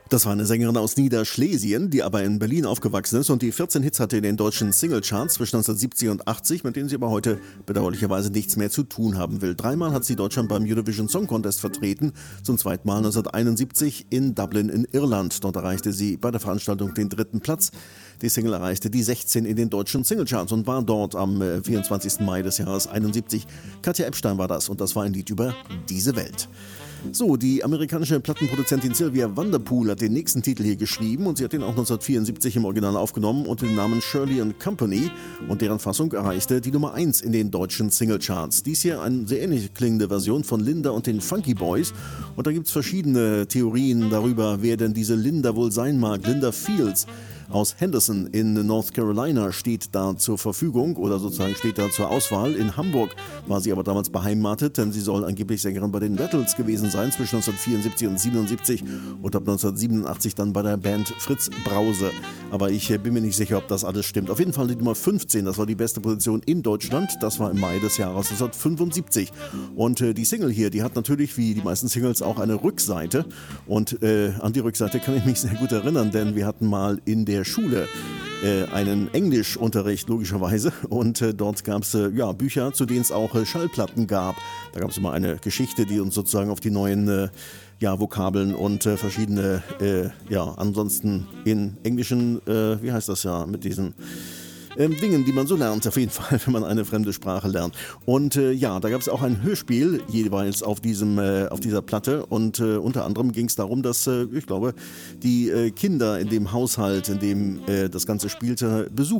Das war eine Sängerin aus Niederschlesien, die aber in Berlin aufgewachsen ist und die 14 Hits hatte in den deutschen Singlecharts zwischen 1970 und 80, mit denen sie aber heute bedauerlicherweise nichts mehr zu tun haben will. Dreimal hat sie Deutschland beim Eurovision Song Contest vertreten, zum zweiten Mal 1971 in Dublin in Irland. Dort erreichte sie bei der Veranstaltung den 3. Platz. Die Single erreichte die 16 in den deutschen Singlecharts und war dort am 24. Mai des Jahres 71. Katja Epstein war das und das war ein Lied über diese Welt. So, die amerikanische Plattenproduzentin Sylvia Vanderpool hat den nächsten Titel hier geschrieben und sie hat den auch 1974 im Original aufgenommen unter dem Namen Shirley & Company und deren Fassung erreichte die Nummer 1 in den deutschen Singlecharts. Dies hier eine sehr ähnlich klingende Version von Linda und den Funky Boys und da gibt es verschiedene Theorien darüber, wer denn diese Linda wohl sein mag. Linda Fields aus Henderson in North Carolina steht da zur Verfügung oder sozusagen steht da zur Auswahl. In Hamburg war sie aber damals beheimatet, denn sie soll angeblich Sängerin bei den Rattles gewesen sein zwischen 1974 und 1977 und ab 1987 dann bei der Band Fritz Brause. Aber ich bin mir nicht sicher, ob das alles stimmt. Auf jeden Fall die Nummer 15, das war die beste Position in Deutschland. Das war im Mai des Jahres 1975. Und die Single hier, die hat natürlich wie die meisten Singles auch eine Rückseite. Und an die Rückseite kann ich mich sehr gut erinnern, denn wir hatten mal in der Schule einen Englischunterricht logischerweise und dort gab es Bücher, zu denen es auch Schallplatten gab. Da gab es immer eine Geschichte, die uns sozusagen auf die neuen Vokabeln und verschiedene, ansonsten in englischen, wie heißt das ja, mit diesen Dingen, die man so lernt, auf jeden Fall, wenn man eine fremde Sprache lernt. Und da gab es auch ein Hörspiel jeweils auf dieser Platte und unter anderem ging es darum, dass, ich glaube, die Kinder in dem Haushalt, in dem das Ganze spielte, Besuch